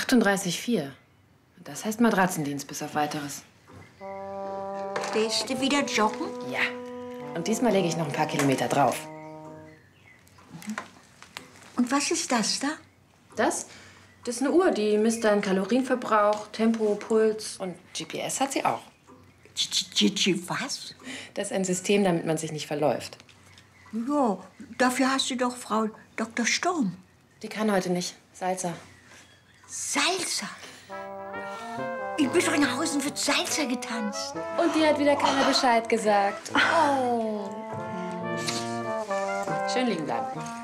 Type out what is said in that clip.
38,4. Das heißt Matratzendienst bis auf Weiteres. Gehst du wieder joggen? Ja. Und diesmal lege ich noch ein paar Kilometer drauf. Und was ist das da? Das ist eine Uhr, die misst deinen Kalorienverbrauch, Tempo, Puls und GPS hat sie auch. Was? Das ist ein System, damit man sich nicht verläuft. Ja, dafür hast du doch Frau Dr. Sturm. Die kann heute nicht. Salsa. Salsa? In Büschringhausen wird Salsa getanzt. Und dir hat wieder keiner Bescheid gesagt. Oh. Schön liegen bleiben.